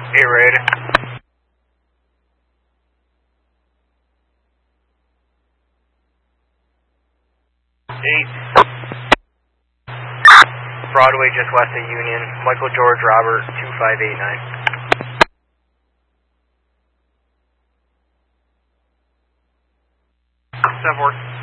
A-Raid. 8. Broadway just west of Union. Michael George Robert 2589. 7-4.